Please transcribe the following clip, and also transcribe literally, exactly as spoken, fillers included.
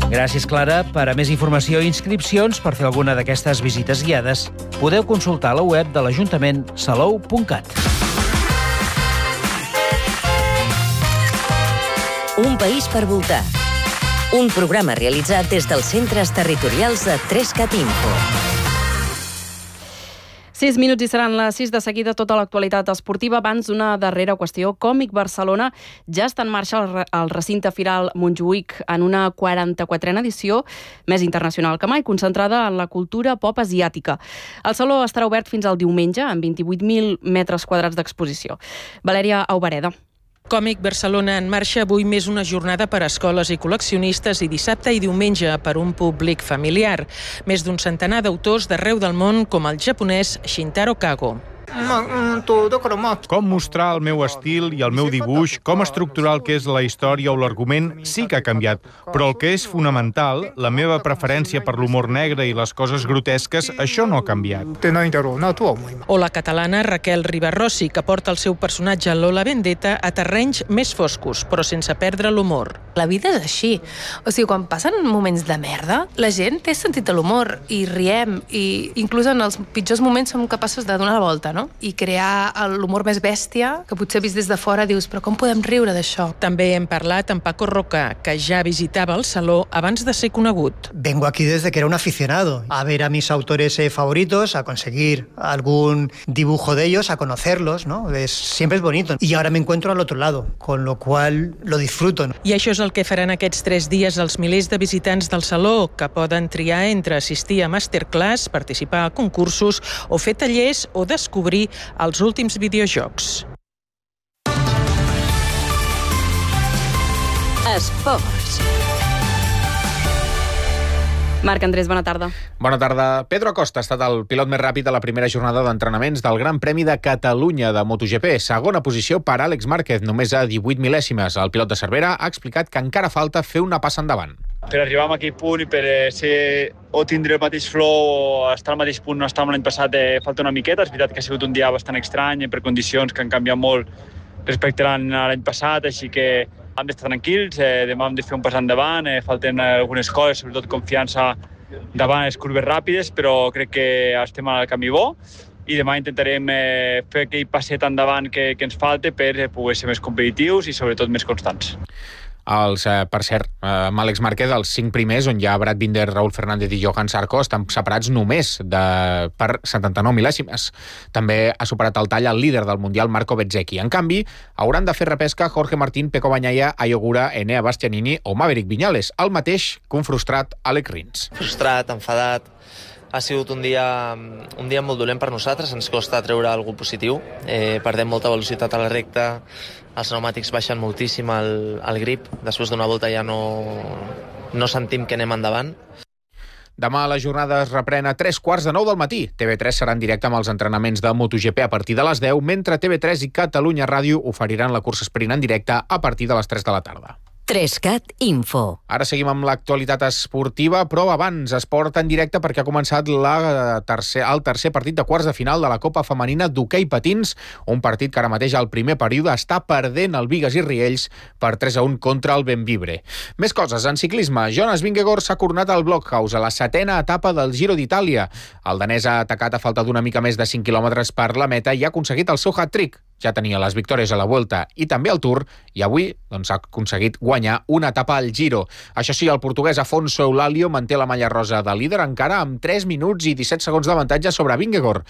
Gràcies, Clara. Per a més informació i inscripcions per fer alguna d'aquestes visites guiades, podeu consultar la web de l'Ajuntament salou punt cat. Un país per voltar. Un programa realitzat des dels centres territorials de tres cat Info. Sis minuts i seran les sis. De seguida tota l'actualitat esportiva. Abans, una darrera qüestió. Còmic Barcelona ja està en marxa al recinte firal Montjuïc en una quaranta-quatrena edició, més internacional que mai, concentrada en la cultura pop asiàtica. El saló estarà obert fins al diumenge, amb vint-i-vuit mil metres quadrats d'exposició. Valèria Aubareda. Còmic Barcelona en marxa avui més una jornada per a escoles i col·leccionistes i dissabte i diumenge per un públic familiar. Més d'un centenar d'autors d'arreu del món com el japonès Shintaro Kago. Com mostrar el meu estil i el meu dibuix, com estructurar el que és la història o l'argument, sí que ha canviat. Però el que és fonamental, la meva preferència per l'humor negre i les coses grotesques, això no ha canviat. O la catalana Raquel Ribarrossi, que porta el seu personatge Lola Vendetta a terrenys més foscos, però sense perdre l'humor. La vida és així. O sigui, quan passen moments de merda, la gent té sentit de l'humor i riem, i inclús en els pitjors moments som capaços de donar la volta, no? I crear l'humor més bèstia, que potser vist des de fora dius, però com podem riure d'això? També hem parlat amb Paco Roca, que ja visitava el saló abans de ser conegut. Vengo aquí desde que era un aficionado, a ver a mis autores favoritos, a conseguir algún dibujo de ellos, a conocerlos, ¿no? Es, siempre es bonito. Y ahora me encuentro al otro lado, con lo cual lo disfruto, ¿no? I això és el que faran aquests tres dies els milers de visitants del saló, que poden triar entre assistir a masterclass, participar a concursos o fer tallers o descobrir els últims videojocs. Esports. Marc Andrés, bona tarda. Bona tarda. Pedro Acosta ha estat el pilot més ràpid de la primera jornada d'entrenaments del Gran Premi de Catalunya de MotoGP. Segona posició per Àlex Márquez, només a divuit mil·lèsimes. El pilot de Cervera ha explicat que encara falta fer una passa endavant. Per arribar a aquell punt i per ser o tindre el mateix flow o estar al mateix punt on estàvem l'any passat, eh, falta una miqueta. És veritat que ha sigut un dia bastant estrany per condicions que han canviat molt respecte a l'any passat, així que hem d'estar tranquils, eh, demà hem de fer un pas endavant, eh, falten algunes coses, sobretot confiança davant les curves ràpides, però crec que estem al camí bo i demà intentarem eh, fer aquell passet endavant que, que ens falta per eh, poder ser més competitius i sobretot més constants. Els, eh, per cert, eh, amb Àlex Márquez, els cinc primers, on hi ha Brad Binder, Raúl Fernández i Johan Zarco, estan separats només de, per setanta-nou mil·lèsimes. També ha superat el tall el líder del Mundial, Marco Bezzecchi. En canvi, hauran de fer repesca Jorge Martín, Pecco Bagnaia, Ayogura, Enea Bastianini o Maverick Viñales. El mateix que un frustrat Alex Rins. Frustrat, enfadat. Ha sigut un dia, un dia molt dolent per nosaltres, ens costa treure alguna positiu. Eh, perdem molta velocitat a la recta, els pneumàtics baixen moltíssim el, el grip, després d'una volta ja no, no sentim que anem endavant. Demà la jornada es reprèn a tres quarts de nou del matí. T V tres serà en directe amb els entrenaments de MotoGP a partir de les deu, mentre T V tres i Catalunya Ràdio oferiran la cursa sprint en directe a partir de les tres de la tarda. tres cat Info. Ara seguim amb l'actualitat esportiva, però abans esport en directe perquè ha començat la tercer, el tercer partit de quarts de final de la Copa Femenina d'hoquei patins, un partit que ara mateix al primer període està perdent el Bigues i Riells per tres a un contra el Bembibre. Més coses, en ciclisme, Jonas Vingegaard s'ha coronat al Blockhaus a la setena etapa del Giro d'Itàlia. El danès ha atacat a falta d'una mica més de cinc quilòmetres per la meta i ha aconseguit el seu hat-trick. Ja tenia les victòries a la Vuelta i també al Tour, i avui doncs, ha aconseguit guanyar una etapa al Giro. Això sí, el portuguès Afonso Eulalio manté la malla rosa de líder encara amb tres minuts i disset segons d'avantatge sobre Vingegaard.